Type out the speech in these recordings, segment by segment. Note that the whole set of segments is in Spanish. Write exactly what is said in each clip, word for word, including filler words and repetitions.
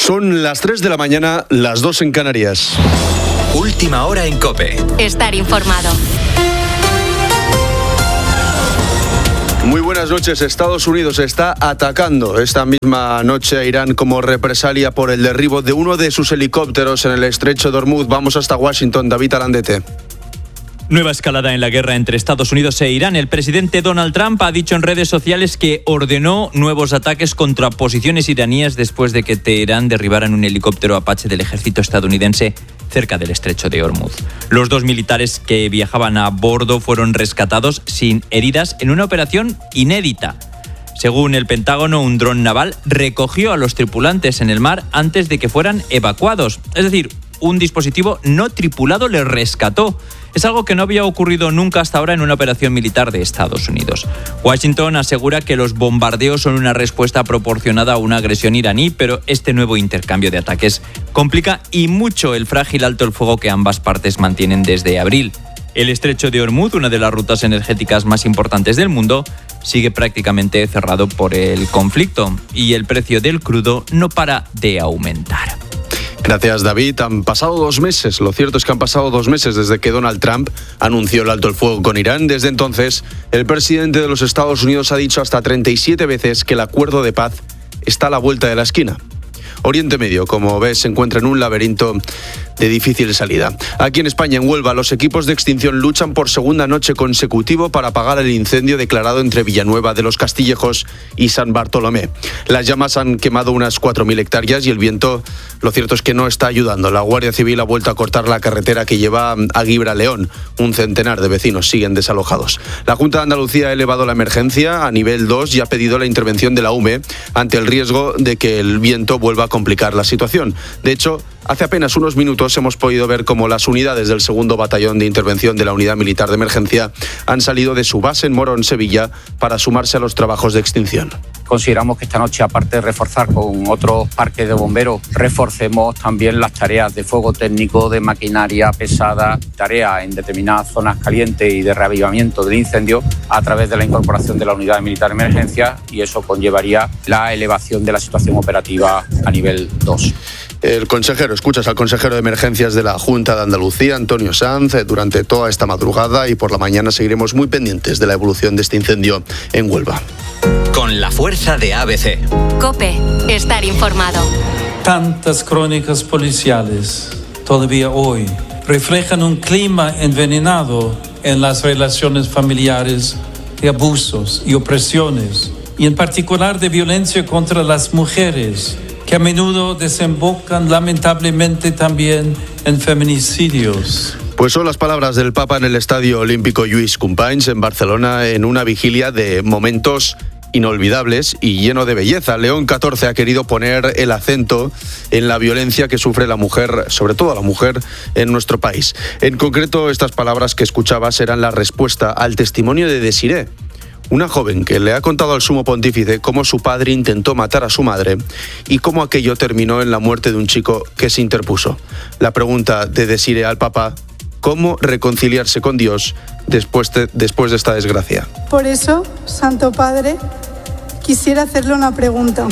Son las tres de la mañana, las dos en Canarias. Última hora en COPE. Estar informado. Muy buenas noches. Estados Unidos está atacando esta misma noche a Irán como represalia por el derribo de uno de sus helicópteros en el estrecho de Hormuz. Vamos hasta Washington. David Alandete. Nueva escalada en la guerra entre Estados Unidos e Irán. El presidente Donald Trump ha dicho en redes sociales que ordenó nuevos ataques contra posiciones iraníes después de que Teherán derribara un helicóptero Apache del ejército estadounidense cerca del estrecho de Hormuz. Los dos militares que viajaban a bordo fueron rescatados sin heridas en una operación inédita. Según el Pentágono, un dron naval recogió a los tripulantes en el mar antes de que fueran evacuados. Es decir, un dispositivo no tripulado les rescató. Es algo que no había ocurrido nunca hasta ahora en una operación militar de Estados Unidos. Washington asegura que los bombardeos son una respuesta proporcionada a una agresión iraní, pero este nuevo intercambio de ataques complica y mucho el frágil alto el fuego que ambas partes mantienen desde abril. El estrecho de Hormuz, una de las rutas energéticas más importantes del mundo, sigue prácticamente cerrado por el conflicto y el precio del crudo no para de aumentar. Gracias, David. Han pasado dos meses. Lo cierto es que han pasado dos meses desde que Donald Trump anunció el alto el fuego con Irán. Desde entonces, el presidente de los Estados Unidos ha dicho hasta treinta y siete veces que el acuerdo de paz está a la vuelta de la esquina. Oriente Medio, como ves, se encuentra en un laberinto de difícil salida. Aquí en España, en Huelva, los equipos de extinción luchan por segunda noche consecutivo para apagar el incendio declarado entre Villanueva de los Castillejos y San Bartolomé. Las llamas han quemado unas cuatro mil hectáreas y el viento, lo cierto es que no está ayudando. La Guardia Civil ha vuelto a cortar la carretera que lleva a Guibra-León. Un centenar de vecinos siguen desalojados. La Junta de Andalucía ha elevado la emergencia a nivel dos y ha pedido la intervención de la U M E ante el riesgo de que el viento vuelva a complicar la situación. De hecho, hace apenas unos minutos hemos podido ver cómo las unidades del segundo Batallón de Intervención de la Unidad Militar de Emergencia han salido de su base en Morón, Sevilla, para sumarse a los trabajos de extinción. Consideramos que esta noche, aparte de reforzar con otros parques de bomberos, reforcemos también las tareas de fuego técnico, de maquinaria pesada, tareas en determinadas zonas calientes y de reavivamiento del incendio a través de la incorporación de la Unidad Militar de Emergencia, y eso conllevaría la elevación de la situación operativa a nivel dos. El consejero, escuchas al consejero de Emergencias de la Junta de Andalucía, Antonio Sanz, durante toda esta madrugada, y por la mañana seguiremos muy pendientes de la evolución de este incendio en Huelva. Con la fuerza de A B C. COPE, estar informado. Tantas crónicas policiales todavía hoy reflejan un clima envenenado en las relaciones familiares, de abusos y opresiones, y en particular de violencia contra las mujeres, que a menudo desembocan lamentablemente también en feminicidios. Pues son las palabras del Papa en el Estadio Olímpico Lluís Companys en Barcelona, en una vigilia de momentos inolvidables y lleno de belleza. León catorce ha querido poner el acento en la violencia que sufre la mujer, sobre todo la mujer, en nuestro país. En concreto, estas palabras que escuchabas eran la respuesta al testimonio de Desiré, una joven que le ha contado al sumo pontífice cómo su padre intentó matar a su madre y cómo aquello terminó en la muerte de un chico que se interpuso. La pregunta de Desiré al Papa: ¿cómo reconciliarse con Dios después de, después de esta desgracia? Por eso, Santo Padre, quisiera hacerle una pregunta.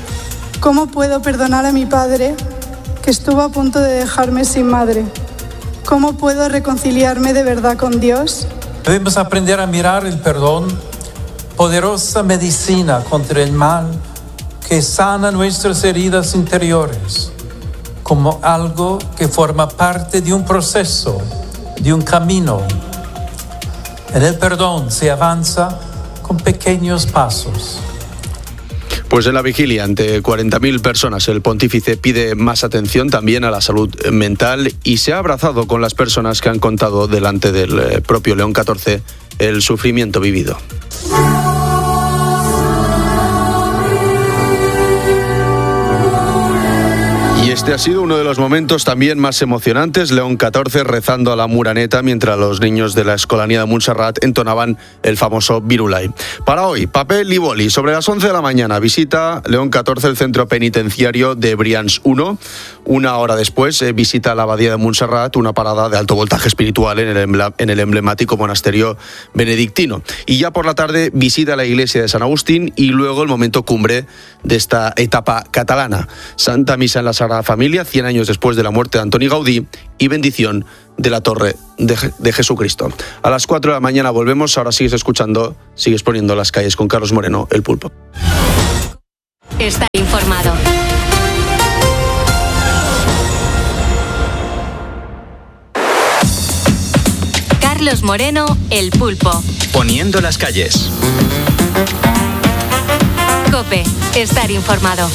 ¿Cómo puedo perdonar a mi padre, que estuvo a punto de dejarme sin madre? ¿Cómo puedo reconciliarme de verdad con Dios? Debemos aprender a mirar el perdón, poderosa medicina contra el mal que sana nuestras heridas interiores, como algo que forma parte de un proceso, de un camino. En el perdón se avanza con pequeños pasos. Pues en la vigilia ante cuarenta mil personas, el pontífice pide más atención también a la salud mental y se ha abrazado con las personas que han contado delante del propio León catorce el sufrimiento vivido. Este ha sido uno de los momentos también más emocionantes. León catorce rezando a la Muraneta mientras los niños de la Escolanía de Montserrat entonaban el famoso Virulai. Para hoy, papel y boli. Sobre las once de la mañana visita León catorce el centro penitenciario de Brians uno. Una hora después eh, visita la Abadía de Montserrat, una parada de alto voltaje espiritual en el, emblem- en el emblemático monasterio benedictino. Y ya por la tarde visita la iglesia de San Agustín y luego el momento cumbre de esta etapa catalana. Santa Misa en la Sagrada Familia, cien años después de la muerte de Antoni Gaudí, y bendición de la Torre de, Je- de Jesucristo. A las cuatro de la mañana volvemos. Ahora sigues escuchando, sigues poniendo las calles con Carlos Moreno, el Pulpo. Estar informado. Carlos Moreno, el Pulpo. Poniendo las calles. COPE. Estar informado.